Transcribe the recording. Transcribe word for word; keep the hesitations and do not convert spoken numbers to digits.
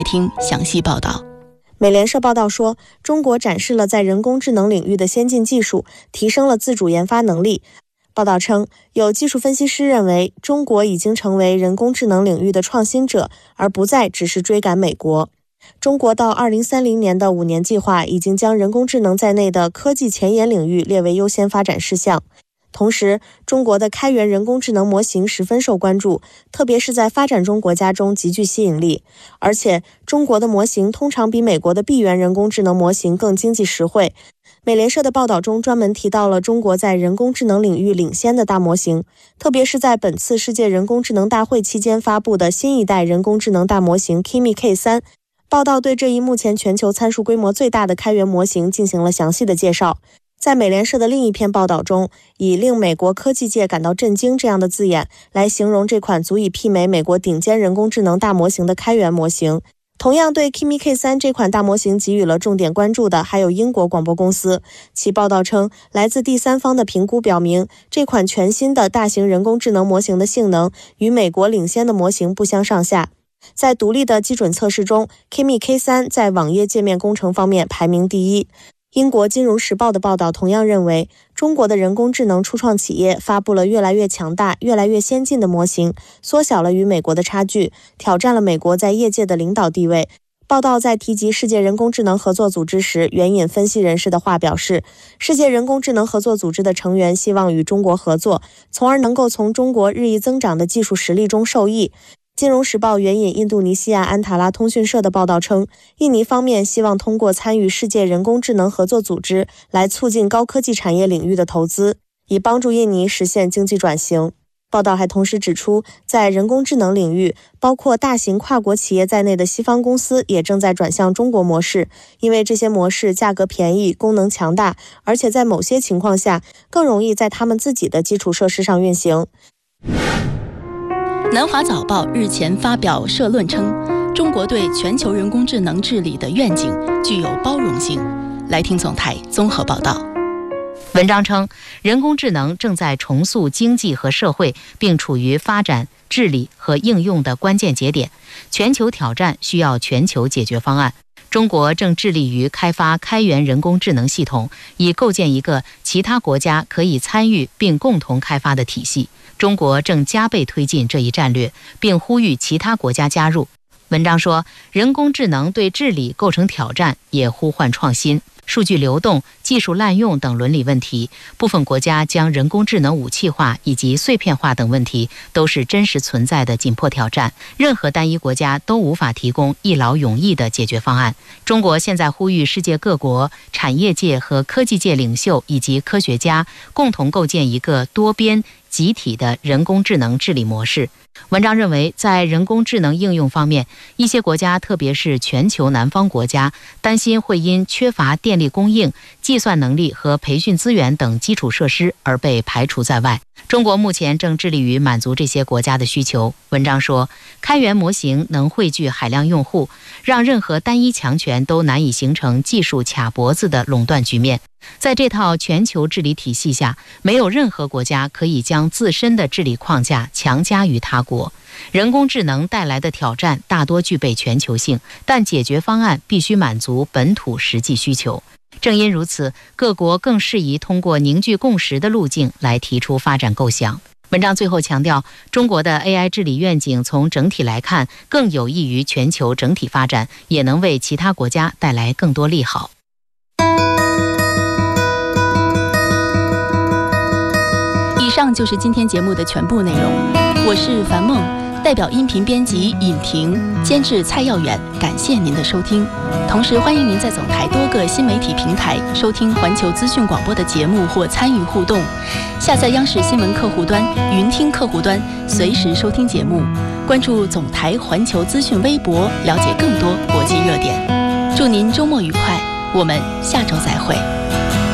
听详细报道。 美联社报道说，中国展示了在人工智能领域的先进技术，提升了自主研发能力。报道称，有技术分析师认为，中国已经成为人工智能领域的创新者，而不再只是追赶美国。中国到二零三零年的五年计划已经将人工智能在内的科技前沿领域列为优先发展事项。同时，中国的开源人工智能模型十分受关注，特别是在发展中国家中极具吸引力。而且，中国的模型通常比美国的闭源人工智能模型更经济实惠。美联社的报道中专门提到了中国在人工智能领域领先的大模型，特别是在本次世界人工智能大会期间发布的新一代人工智能大模型 Kimi K 三。报道对这一目前全球参数规模最大的开源模型进行了详细的介绍。在美联社的另一篇报道中，以令美国科技界感到震惊这样的字眼来形容这款足以媲美美国顶尖人工智能大模型的开源模型。同样对 Kimi K 三 这款大模型给予了重点关注的还有英国广播公司。其报道称，来自第三方的评估表明，这款全新的大型人工智能模型的性能与美国领先的模型不相上下。在独立的基准测试中， Kimi K 三 在网页界面工程方面排名第一。英国金融时报的报道同样认为，中国的人工智能初创企业发布了越来越强大、越来越先进的模型，缩小了与美国的差距，挑战了美国在业界的领导地位。报道在提及世界人工智能合作组织时，援引分析人士的话表示，世界人工智能合作组织的成员希望与中国合作，从而能够从中国日益增长的技术实力中受益。金融时报援引印度尼西亚安塔拉通讯社的报道称，印尼方面希望通过参与世界人工智能合作组织来促进高科技产业领域的投资，以帮助印尼实现经济转型。报道还同时指出，在人工智能领域，包括大型跨国企业在内的西方公司也正在转向中国模式，因为这些模式价格便宜、功能强大，而且在某些情况下更容易在他们自己的基础设施上运行。 南华早报日前发表社论称，中国对全球人工智能治理的愿景具有包容性。来听总台综合报道。 文章称，人工智能正在重塑经济和社会，并处于发展、治理和应用的关键节点。全球挑战需要全球解决方案。中国正致力于开发开源人工智能系统，以构建一个其他国家可以参与并共同开发的体系。中国正加倍推进这一战略，并呼吁其他国家加入。文章说，人工智能对治理构成挑战，也呼唤创新。数据流动、技术滥用等伦理问题，部分国家将人工智能武器化以及碎片化等问题，都是真实存在的紧迫挑战。任何单一国家都无法提供一劳永逸的解决方案。中国现在呼吁世界各国、产业界和科技界领袖以及科学家共同构建一个多边、集体的人工智能治理模式。文章认为，在人工智能应用方面，一些国家，特别是全球南方国家，担心会因缺乏电力供应、计算能力和培训资源等基础设施而被排除在外。中国目前正致力于满足这些国家的需求。文章说，开源模型能汇聚海量用户，让任何单一强权都难以形成技术卡脖子的垄断局面。在这套全球治理体系下，没有任何国家可以将自身的治理框架强加于他国。人工智能带来的挑战大多具备全球性，但解决方案必须满足本土实际需求。正因如此，各国更适宜通过凝聚共识的路径来提出发展构想。文章最后强调，中国的 A I 治理愿景从整体来看更有益于全球整体发展，也能为其他国家带来更多利好。 以上就是今天节目的全部内容，我是樊梦，代表音频编辑尹婷，监制蔡耀远，感谢您的收听。同时欢迎您在总台多个新媒体平台收听环球资讯广播的节目或参与互动。下载央视新闻客户端、云听客户端，随时收听节目。关注总台环球资讯微博，了解更多国际热点。祝您周末愉快，我们下周再会。